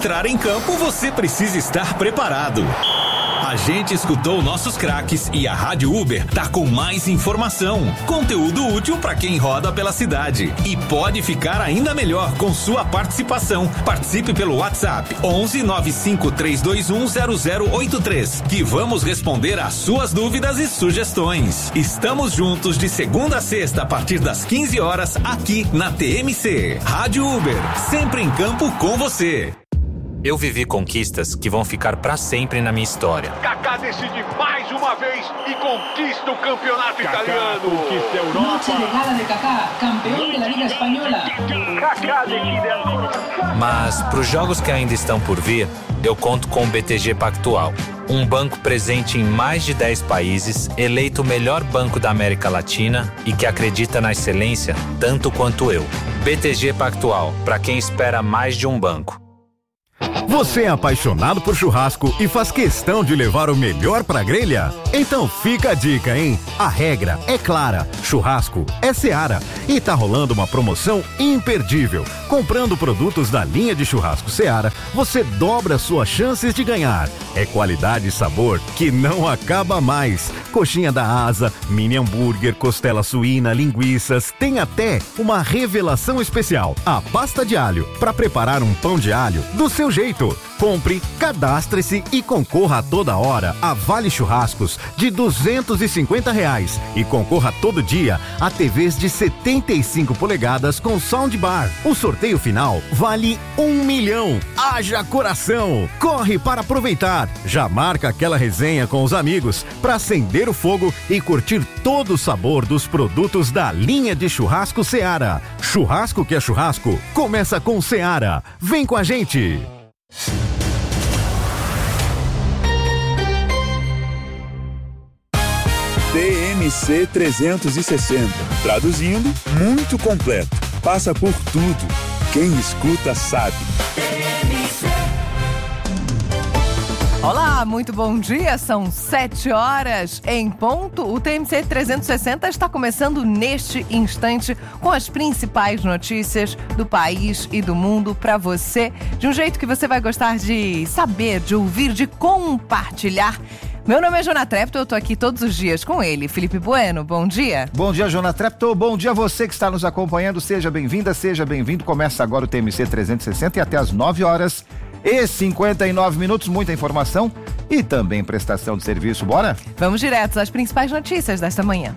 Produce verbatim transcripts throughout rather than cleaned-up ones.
entrar em campo, você precisa estar preparado. A gente escutou nossos craques e a Rádio Uber tá com mais informação, conteúdo útil para quem roda pela cidade. E pode ficar ainda melhor com sua participação. Participe pelo WhatsApp onze nove cinco três dois um zero zero oito três, que vamos responder às suas dúvidas e sugestões. Estamos juntos de segunda a sexta a partir das quinze horas aqui na T M C. Rádio Uber, sempre em campo com você. Eu vivi conquistas que vão ficar pra sempre na minha história. Kaká decide mais uma vez e conquista o campeonato Kaká italiano. Conquista a Europa. Noche de gala de Kaká, campeão da Liga Espanhola. Kaká decide ancora. Mas pros jogos que ainda estão por vir, eu conto com o B T G Pactual. Um banco presente em mais de dez países, eleito o melhor banco da América Latina e que acredita na excelência tanto quanto eu. B T G Pactual, pra quem espera mais de um banco. Você é apaixonado por churrasco e faz questão de levar o melhor pra grelha? Então fica a dica, hein? A regra é clara, churrasco é Seara e tá rolando uma promoção imperdível. Comprando produtos da linha de churrasco Seara, você dobra suas chances de ganhar. É qualidade e sabor que não acaba mais. Coxinha da asa, mini hambúrguer, costela suína, linguiças, tem até uma revelação especial, a pasta de alho, para preparar um pão de alho do seu jeito. Compre, cadastre-se e concorra a toda hora a Vale Churrascos de duzentos e cinquenta reais e concorra todo dia a T Vs de setenta e cinco polegadas com soundbar. O sorteio final vale um milhão. Haja coração! Corre para aproveitar. Já marca aquela resenha com os amigos para acender o fogo e curtir todo o sabor dos produtos da linha de churrasco Seara. Churrasco que é churrasco, começa com Seara. Vem com a gente! T M C trezentos e sessenta. Traduzindo, muito completo. Passa por tudo. Quem escuta sabe. Olá, muito bom dia. São sete horas em ponto. O T M C trezentos e sessenta está começando neste instante com as principais notícias do país e do mundo para você, de um jeito que você vai gostar de saber, de ouvir, de compartilhar. Meu nome é Jona Trepto, eu tô aqui todos os dias com ele, Felipe Bueno, bom dia. Bom dia, Jona Trepto, bom dia a você que está nos acompanhando, seja bem-vinda, seja bem-vindo. Começa agora o T M C trezentos e sessenta e até às nove horas e cinquenta e nove minutos, muita informação e também prestação de serviço, bora? Vamos direto às principais notícias desta manhã.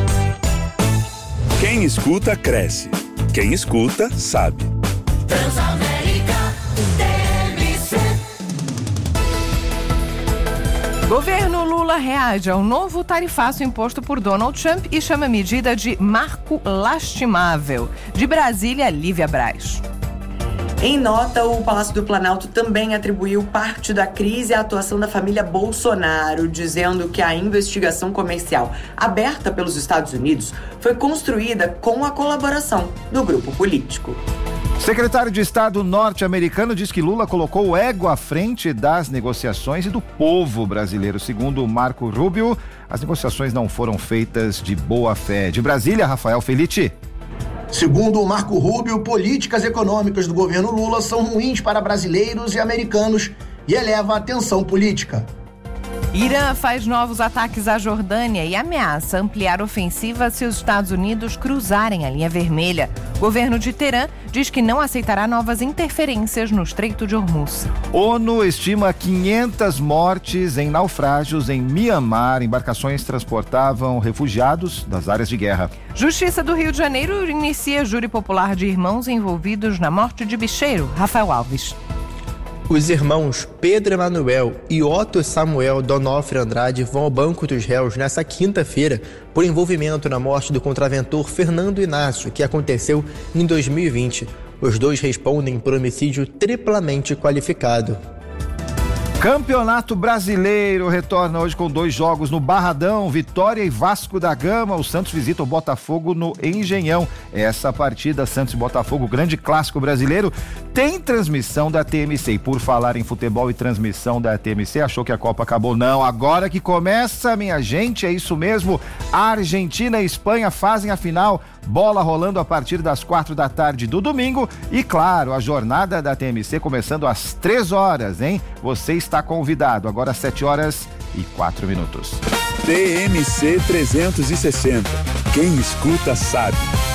Quem escuta, cresce. Quem escuta, sabe. Transamérica, T M C. Governo Lula reage ao novo tarifaço imposto por Donald Trump e chama a medida de marco lastimável. De Brasília, Lívia Braz. Em nota, o Palácio do Planalto também atribuiu parte da crise à atuação da família Bolsonaro, dizendo que a investigação comercial aberta pelos Estados Unidos foi construída com a colaboração do grupo político. Secretário de Estado norte-americano diz que Lula colocou o ego à frente das negociações e do povo brasileiro. Segundo Marco Rubio, as negociações não foram feitas de boa fé. De Brasília, Rafael Felitti. Segundo o Marco Rubio, políticas econômicas do governo Lula são ruins para brasileiros e americanos e eleva a tensão política. Irã faz novos ataques à Jordânia e ameaça ampliar ofensiva se os Estados Unidos cruzarem a linha vermelha. O governo de Teherã diz que não aceitará novas interferências no Estreito de Hormuz. ONU estima quinhentas mortes em naufrágios em Mianmar. Embarcações transportavam refugiados das áreas de guerra. Justiça do Rio de Janeiro inicia júri popular de irmãos envolvidos na morte de bicheiro. Rafael Alves. Os irmãos Pedro Emanuel e Otto Samuel Donofre Andrade vão ao banco dos réus nesta quinta-feira por envolvimento na morte do contraventor Fernando Inácio, que aconteceu em dois mil e vinte. Os dois respondem por homicídio triplamente qualificado. Campeonato Brasileiro retorna hoje com dois jogos no Barradão, Vitória e Vasco da Gama. O Santos visita o Botafogo no Engenhão. Essa partida, Santos e Botafogo, grande clássico brasileiro, tem transmissão da T M C. E por falar em futebol e transmissão da T M C, achou que a Copa acabou? Não, agora que começa, minha gente, é isso mesmo. A Argentina e Espanha fazem a final, bola rolando a partir das quatro da tarde do domingo e, claro, a jornada da T M C começando às três horas, hein? Você está convidado, agora às sete horas e quatro minutos. T M C trezentos e sessenta. Quem escuta sabe.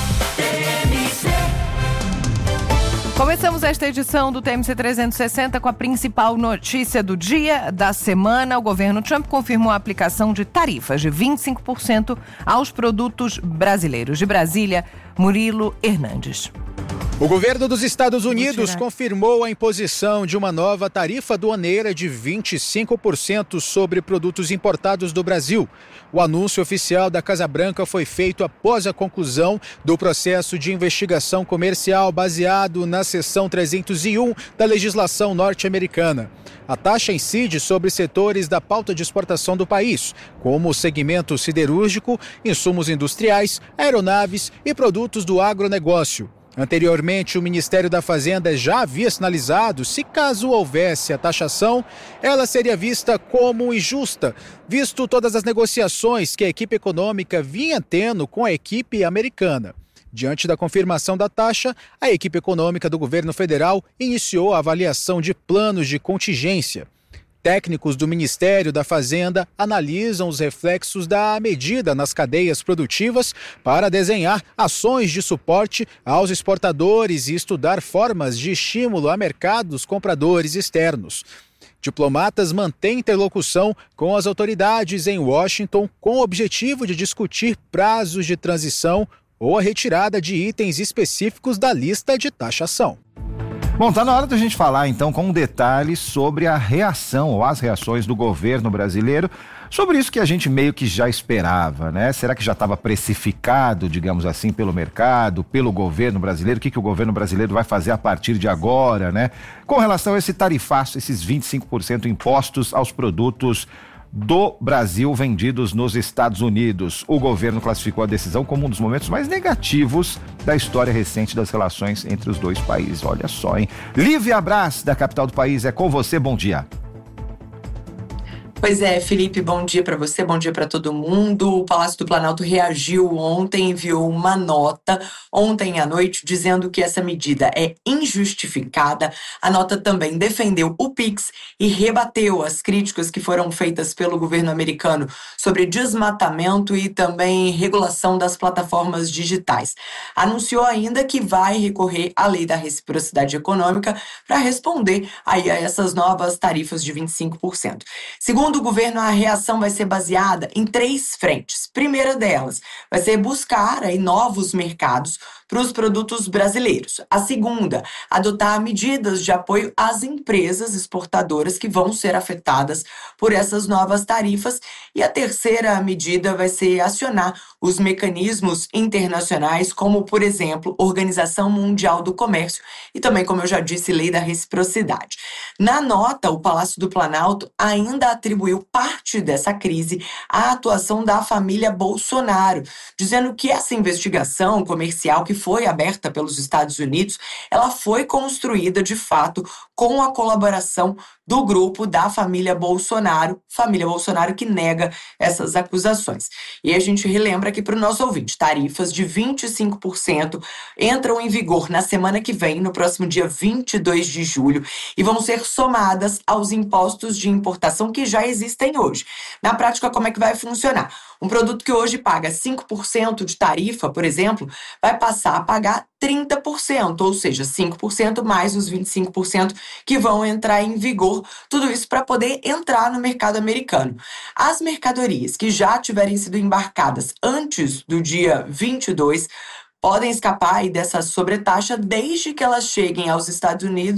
Começamos esta edição do T M C trezentos e sessenta com a principal notícia do dia, da semana. O governo Trump confirmou a aplicação de tarifas de vinte e cinco por cento aos produtos brasileiros. De Brasília, Murilo Hernandes. O governo dos Estados Unidos confirmou a imposição de uma nova tarifa aduaneira de vinte e cinco por cento sobre produtos importados do Brasil. O anúncio oficial da Casa Branca foi feito após a conclusão do processo de investigação comercial baseado na seção trezentos e um da legislação norte-americana. A taxa incide sobre setores da pauta de exportação do país, como o segmento siderúrgico, insumos industriais, aeronaves e produtos do agronegócio. Anteriormente, o Ministério da Fazenda já havia sinalizado, se caso houvesse a taxação, ela seria vista como injusta, visto todas as negociações que a equipe econômica vinha tendo com a equipe americana. Diante da confirmação da taxa, a equipe econômica do governo federal iniciou a avaliação de planos de contingência. Técnicos do Ministério da Fazenda analisam os reflexos da medida nas cadeias produtivas para desenhar ações de suporte aos exportadores e estudar formas de estímulo a mercados compradores externos. Diplomatas mantêm interlocução com as autoridades em Washington com o objetivo de discutir prazos de transição ou a retirada de itens específicos da lista de taxação. Bom, tá na hora da gente falar então com detalhes sobre a reação ou as reações do governo brasileiro sobre isso que a gente meio que já esperava, né? Será que já estava precificado, digamos assim, pelo mercado, pelo governo brasileiro? O que, que o governo brasileiro vai fazer a partir de agora, né? Com relação a esse tarifaço, esses vinte e cinco por cento impostos aos produtos do Brasil vendidos nos Estados Unidos. O governo classificou a decisão como um dos momentos mais negativos da história recente das relações entre os dois países. Olha só, hein? Lívia Braz, da capital do país, é com você, bom dia. Pois é, Felipe, bom dia para você, bom dia para todo mundo. O Palácio do Planalto reagiu ontem, enviou uma nota ontem à noite dizendo que essa medida é injustificada. A nota também defendeu o Pix e rebateu as críticas que foram feitas pelo governo americano sobre desmatamento e também regulação das plataformas digitais. Anunciou ainda que vai recorrer à lei da reciprocidade econômica para responder aí a essas novas tarifas de vinte e cinco por cento. Segundo Segundo o governo, a reação vai ser baseada em três frentes. Primeira delas vai ser buscar aí novos mercados para os produtos brasileiros. A segunda, adotar medidas de apoio às empresas exportadoras que vão ser afetadas por essas novas tarifas. E a terceira medida vai ser acionar os mecanismos internacionais, como, por exemplo, Organização Mundial do Comércio e também, como eu já disse, Lei da Reciprocidade. Na nota, o Palácio do Planalto ainda atribuiu parte dessa crise à atuação da família Bolsonaro, dizendo que essa investigação comercial que foi aberta pelos Estados Unidos, ela foi construída, de fato, com a colaboração do grupo da família Bolsonaro, família Bolsonaro que nega essas acusações. E a gente relembra aqui para o nosso ouvinte, tarifas de vinte e cinco por cento entram em vigor na semana que vem, no próximo dia vinte e dois de julho, e vão ser somadas aos impostos de importação que já existem hoje. Na prática, como é que vai funcionar? Um produto que hoje paga cinco por cento de tarifa, por exemplo, vai passar a pagar trinta por cento, ou seja, cinco por cento mais os vinte e cinco por cento que vão entrar em vigor, tudo isso para poder entrar no mercado americano. As mercadorias que já tiverem sido embarcadas antes do dia vinte e dois podem escapar aí dessa sobretaxa desde que elas cheguem aos Estados Unidos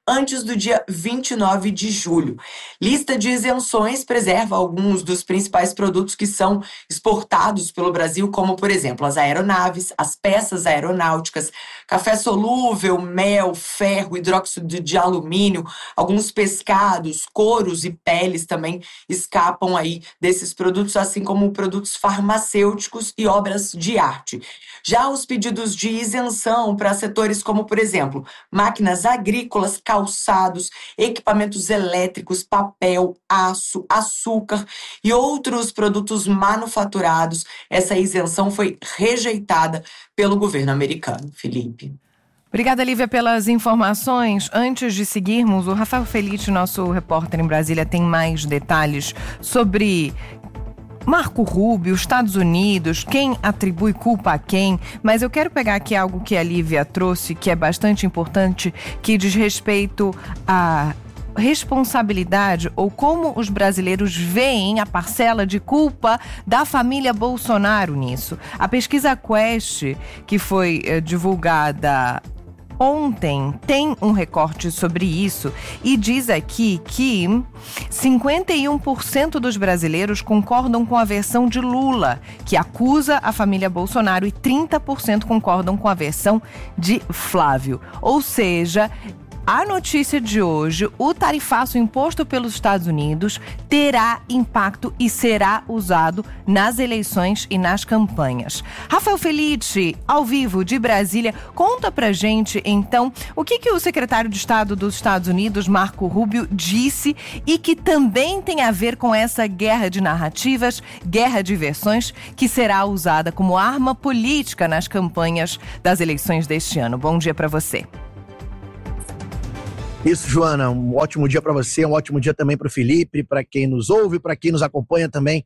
antes do dia vinte e nove de julho. Lista de isenções preserva alguns dos principais produtos que são exportados pelo Brasil, como, por exemplo, as aeronaves, as peças aeronáuticas, café solúvel, mel, ferro, hidróxido de alumínio, alguns pescados, couros e peles também escapam aí desses produtos, assim como produtos farmacêuticos e obras de arte. Já os pedidos de isenção para setores como, por exemplo, máquinas agrícolas, calçados, equipamentos elétricos, papel, aço, açúcar e outros produtos manufaturados, essa isenção foi rejeitada pelo governo americano. Felipe. Obrigada, Lívia, pelas informações. Antes de seguirmos, o Rafael Felice, nosso repórter em Brasília, tem mais detalhes sobre Marco Rubio, Estados Unidos, quem atribui culpa a quem, mas eu quero pegar aqui algo que a Lívia trouxe, que é bastante importante, que diz respeito à responsabilidade ou como os brasileiros veem a parcela de culpa da família Bolsonaro nisso. A pesquisa Quest, que foi eh, divulgada ontem, tem um recorte sobre isso e diz aqui que cinquenta e um por cento dos brasileiros concordam com a versão de Lula, que acusa a família Bolsonaro, e trinta por cento concordam com a versão de Flávio. Ou seja, a notícia de hoje, o tarifaço imposto pelos Estados Unidos terá impacto e será usado nas eleições e nas campanhas. Rafael Felice, ao vivo de Brasília, conta pra gente, então, o que, que o secretário de Estado dos Estados Unidos, Marco Rubio, disse e que também tem a ver com essa guerra de narrativas, guerra de versões, que será usada como arma política nas campanhas das eleições deste ano. Bom dia pra você. Isso, Joana, um ótimo dia para você, um ótimo dia também para o Felipe, para quem nos ouve, para quem nos acompanha também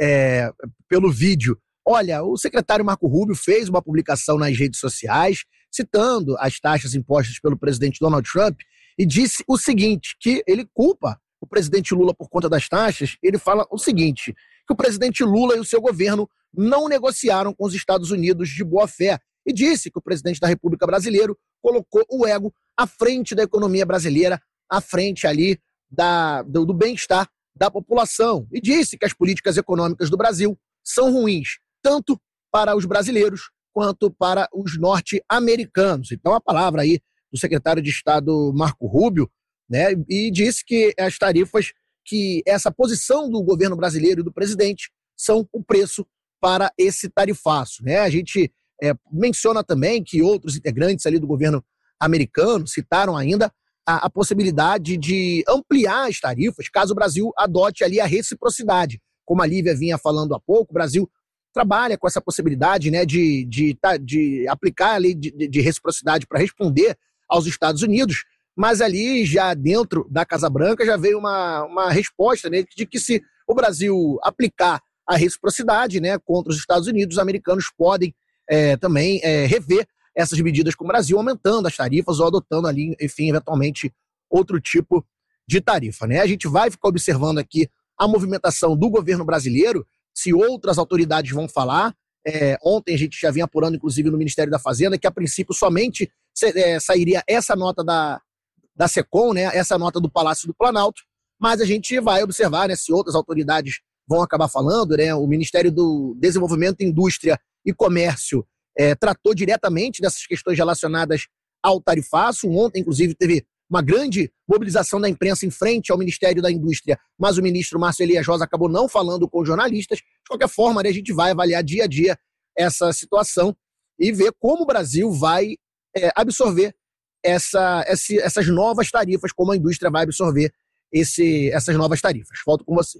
é, pelo vídeo. Olha, o secretário Marco Rubio fez uma publicação nas redes sociais, citando as taxas impostas pelo presidente Donald Trump, e disse o seguinte, que ele culpa o presidente Lula por conta das taxas. Ele fala o seguinte, que o presidente Lula e o seu governo não negociaram com os Estados Unidos de boa fé, e disse que o presidente da República Brasileira colocou o ego à frente da economia brasileira, à frente ali da, do, do bem-estar da população. E disse que as políticas econômicas do Brasil são ruins, tanto para os brasileiros quanto para os norte-americanos. Então, a palavra aí do secretário de Estado Marco Rubio, né, e disse que as tarifas, que essa posição do governo brasileiro e do presidente são o preço para esse tarifaço, né? A gente É, menciona também que outros integrantes ali do governo americano citaram ainda a, a possibilidade de ampliar as tarifas caso o Brasil adote ali a reciprocidade. Como a Lívia vinha falando há pouco, o Brasil trabalha com essa possibilidade, né, de, de, de aplicar a lei de, de reciprocidade para responder aos Estados Unidos, mas ali já dentro da Casa Branca já veio uma, uma resposta, né, de que se o Brasil aplicar a reciprocidade, né, contra os Estados Unidos, os americanos podem É, também é, rever essas medidas com o Brasil, aumentando as tarifas ou adotando ali, enfim, eventualmente outro tipo de tarifa, né? A gente vai ficar observando aqui a movimentação do governo brasileiro, se outras autoridades vão falar. É, ontem a gente já vinha apurando, inclusive, no Ministério da Fazenda, que a princípio somente é, sairia essa nota da, da SECOM, né? Essa nota do Palácio do Planalto, mas a gente vai observar, né, se outras autoridades vão acabar falando, né? O Ministério do Desenvolvimento, Indústria e Comércio é, tratou diretamente dessas questões relacionadas ao tarifaço. Ontem, inclusive, teve uma grande mobilização da imprensa em frente ao Ministério da Indústria, mas o ministro Márcio Elias Rosa acabou não falando com os jornalistas. De qualquer forma, né, a gente vai avaliar dia a dia essa situação e ver como o Brasil vai é, absorver essa, esse, essas novas tarifas, como a indústria vai absorver esse, essas novas tarifas. Volto com vocês.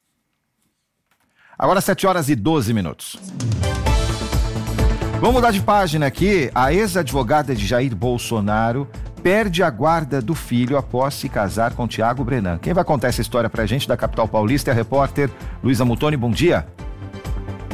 Agora sete horas e doze minutos. Vamos mudar de página aqui. A ex-advogada de Jair Bolsonaro perde a guarda do filho após se casar com Tiago Brenan. Quem vai contar essa história pra gente da capital paulista é a repórter Luísa Mutoni. Bom dia.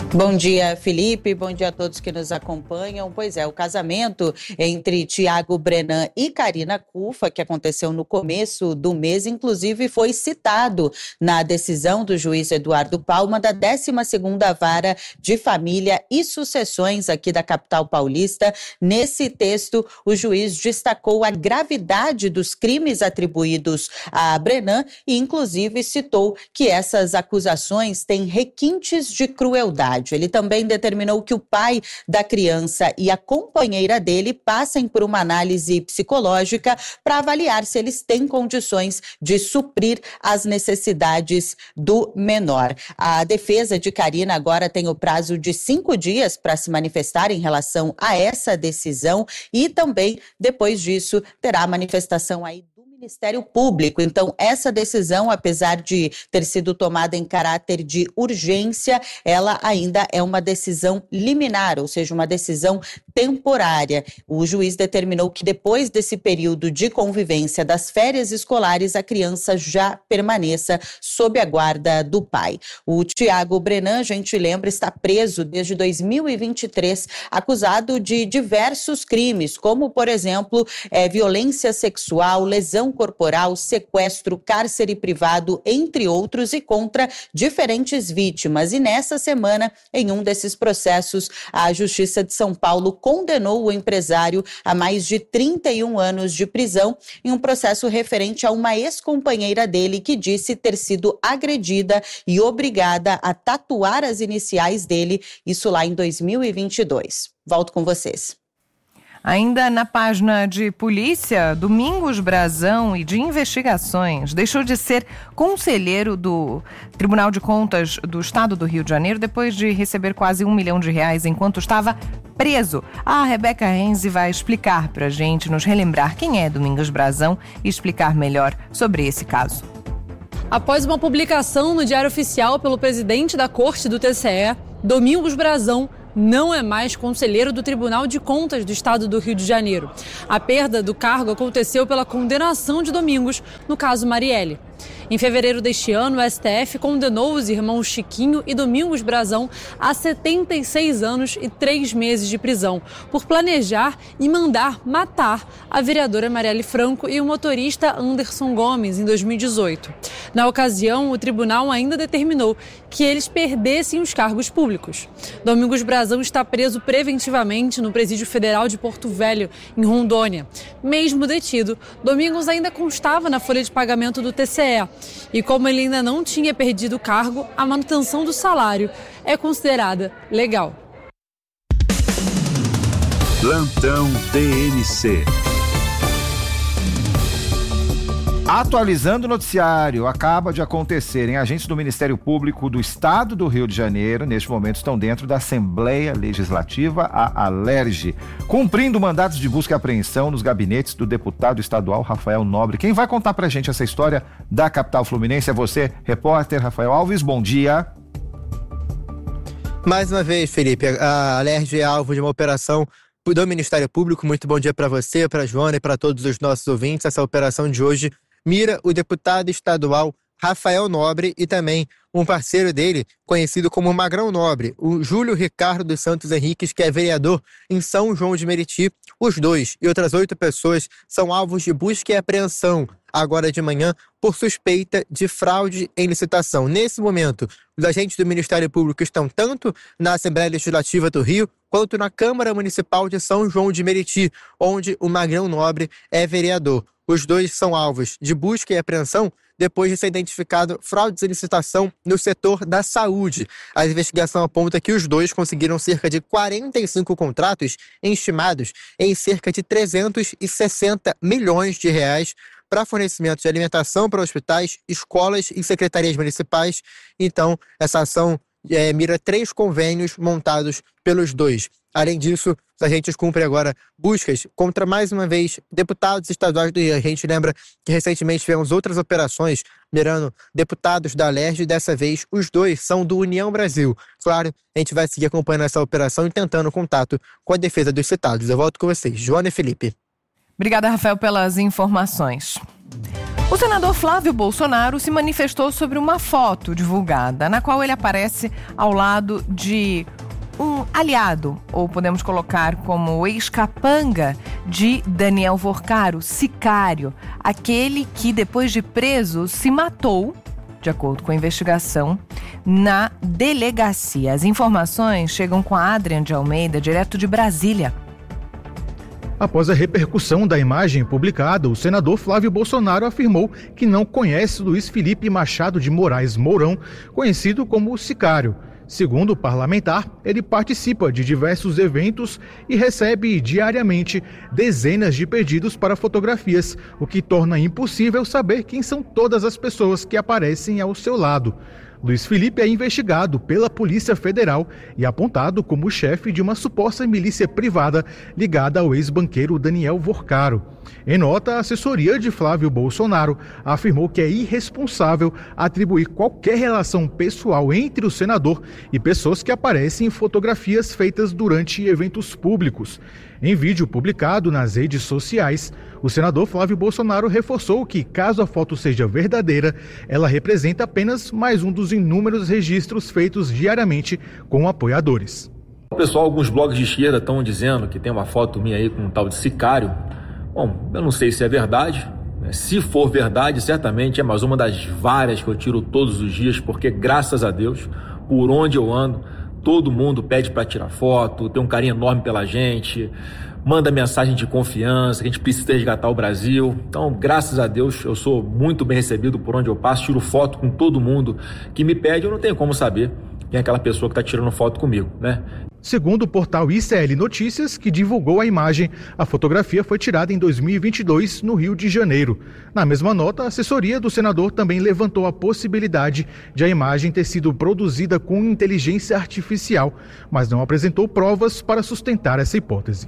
Bom dia, Felipe. Bom dia a todos que nos acompanham. Pois é, o casamento entre Thiago Brenan e Karina Cufa, que aconteceu no começo do mês, inclusive foi citado na decisão do juiz Eduardo Palma da décima segunda Vara de Família e Sucessões aqui da capital paulista. Nesse texto, o juiz destacou a gravidade dos crimes atribuídos a Brenan e, inclusive, citou que essas acusações têm requintes de crueldade. Ele também determinou que o pai da criança e a companheira dele passem por uma análise psicológica para avaliar se eles têm condições de suprir as necessidades do menor. A defesa de Karina agora tem o prazo de cinco dias para se manifestar em relação a essa decisão e também, depois disso, terá a manifestação aí Ministério Público. Então, essa decisão, apesar de ter sido tomada em caráter de urgência, ela ainda é uma decisão liminar, ou seja, uma decisão temporária. O juiz determinou que depois desse período de convivência das férias escolares, a criança já permaneça sob a guarda do pai. O Thiago Brenan, a gente lembra, está preso desde dois mil e vinte e três, acusado de diversos crimes, como, por exemplo, é, violência sexual, lesão corporal, sequestro, cárcere privado, entre outros, e contra diferentes vítimas. E nessa semana, em um desses processos, a Justiça de São Paulo condenou o empresário a mais de trinta e um anos de prisão em um processo referente a uma ex-companheira dele que disse ter sido agredida e obrigada a tatuar as iniciais dele, isso lá em dois mil e vinte e dois. Volto com vocês. Ainda na página de polícia, Domingos Brazão e de investigações deixou de ser conselheiro do Tribunal de Contas do Estado do Rio de Janeiro depois de receber quase um milhão de reais enquanto estava preso. A Rebeca Renzi vai explicar pra gente, nos relembrar quem é Domingos Brazão e explicar melhor sobre esse caso. Após uma publicação no Diário Oficial pelo presidente da Corte do T C E, Domingos Brazão não é mais conselheiro do Tribunal de Contas do Estado do Rio de Janeiro. A perda do cargo aconteceu pela condenação de Domingos no caso Marielle. Em fevereiro deste ano, o S T F condenou os irmãos Chiquinho e Domingos Brazão a setenta e seis anos e três meses de prisão por planejar e mandar matar a vereadora Marielle Franco e o motorista Anderson Gomes em dois mil e dezoito. Na ocasião, o tribunal ainda determinou que eles perdessem os cargos públicos. Domingos Brazão está preso preventivamente no Presídio Federal de Porto Velho, em Rondônia. Mesmo detido, Domingos ainda constava na folha de pagamento do T C E. E como ele ainda não tinha perdido o cargo, a manutenção do salário é considerada legal. Plantão T N C. Atualizando o noticiário, acaba de acontecer em agentes do Ministério Público do Estado do Rio de Janeiro, neste momento estão dentro da Assembleia Legislativa, a ALERJ, cumprindo mandados de busca e apreensão nos gabinetes do deputado estadual Rafael Nobre. Quem vai contar pra gente essa história da capital fluminense é você, repórter Rafael Alves, bom dia. Mais uma vez, Felipe, a ALERJ é alvo de uma operação do Ministério Público. Muito bom dia para você, para a Joana e para todos os nossos ouvintes. Essa operação de hoje mira o deputado estadual Rafael Nobre e também um parceiro dele, conhecido como Magrão Nobre, o Júlio Ricardo dos Santos Henriques, que é vereador em São João de Meriti. Os dois e outras oito pessoas são alvos de busca e apreensão agora de manhã por suspeita de fraude em licitação. Nesse momento, os agentes do Ministério Público estão tanto na Assembleia Legislativa do Rio quanto na Câmara Municipal de São João de Meriti, onde o Magrão Nobre é vereador. Os dois são alvos de busca e apreensão depois de ser identificado fraudes em licitação no setor da saúde. A investigação aponta que os dois conseguiram cerca de quarenta e cinco contratos estimados em cerca de trezentos e sessenta milhões de reais para fornecimento de alimentação para hospitais, escolas e secretarias municipais. Então, essa ação é, mira três convênios montados pelos dois. Além disso, os agentes cumprem agora buscas contra, mais uma vez, deputados estaduais do Rio. A gente lembra que recentemente tivemos outras operações mirando deputados da ALERJ e dessa vez os dois são do União Brasil. Claro, a gente vai seguir acompanhando essa operação e tentando contato com a defesa dos citados. Eu volto com vocês, Joana e Felipe. Obrigada, Rafael, pelas informações. O senador Flávio Bolsonaro se manifestou sobre uma foto divulgada, na qual ele aparece ao lado de um aliado, ou podemos colocar como ex-capanga de Daniel Vorcaro, sicário, aquele que depois de preso se matou, de acordo com a investigação, na delegacia. As informações chegam com a Adrian de Almeida, direto de Brasília. Após a repercussão da imagem publicada, o senador Flávio Bolsonaro afirmou que não conhece Luiz Felipe Machado de Moraes Mourão, conhecido como o Sicário. Segundo o parlamentar, ele participa de diversos eventos e recebe diariamente dezenas de pedidos para fotografias, o que torna impossível saber quem são todas as pessoas que aparecem ao seu lado. Luiz Felipe é investigado pela Polícia Federal e apontado como chefe de uma suposta milícia privada ligada ao ex-banqueiro Daniel Vorcaro. Em nota, a assessoria de Flávio Bolsonaro afirmou que é irresponsável atribuir qualquer relação pessoal entre o senador e pessoas que aparecem em fotografias feitas durante eventos públicos. Em vídeo publicado nas redes sociais, o senador Flávio Bolsonaro reforçou que, caso a foto seja verdadeira, ela representa apenas mais um dos inúmeros registros feitos diariamente com apoiadores. Pessoal, alguns blogs de esquerda estão dizendo que tem uma foto minha aí com um tal de sicário. Bom, eu não sei se é verdade. Se for verdade, certamente é mais uma das várias que eu tiro todos os dias, porque, graças a Deus, por onde eu ando, todo mundo pede para tirar foto, tem um carinho enorme pela gente, manda mensagem de confiança, que a gente precisa resgatar o Brasil. Então, graças a Deus, eu sou muito bem recebido por onde eu passo, tiro foto com todo mundo que me pede, eu não tenho como saber quem é aquela pessoa que está tirando foto comigo, né? Segundo o portal I C L Notícias, que divulgou a imagem, a fotografia foi tirada em dois mil e vinte e dois, no Rio de Janeiro. Na mesma nota, a assessoria do senador também levantou a possibilidade de a imagem ter sido produzida com inteligência artificial, mas não apresentou provas para sustentar essa hipótese.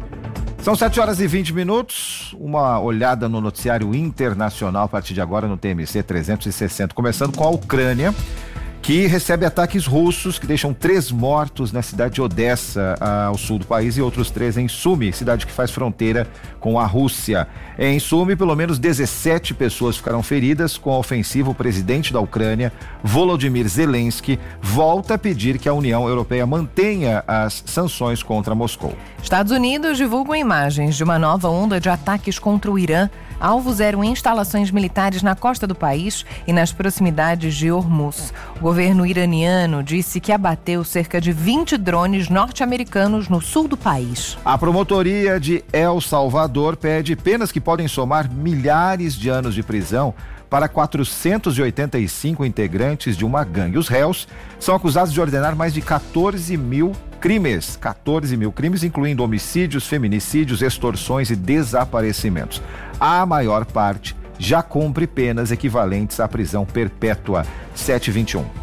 São sete horas e vinte minutos, uma olhada no noticiário internacional a partir de agora no T M C trezentos e sessenta, começando com a Ucrânia, que recebe ataques russos que deixam três mortos na cidade de Odessa, ao sul do país, e outros três em Sumi, cidade que faz fronteira com a Rússia. Em Sumi, pelo menos dezessete pessoas ficaram feridas com a ofensiva. O presidente da Ucrânia, Volodymyr Zelensky, volta a pedir que a União Europeia mantenha as sanções contra Moscou. Estados Unidos divulgam imagens de uma nova onda de ataques contra o Irã. Alvos eram instalações militares na costa do país e nas proximidades de Hormuz. O governo iraniano disse que abateu cerca de vinte drones norte-americanos no sul do país. A promotoria de El Salvador pede penas que podem somar milhares de anos de prisão para quatrocentos e oitenta e cinco integrantes de uma gangue. Os réus são acusados de ordenar mais de quatorze mil crimes, quatorze mil crimes, incluindo homicídios, feminicídios, extorsões e desaparecimentos. A maior parte já cumpre penas equivalentes à prisão perpétua. sete e vinte e um.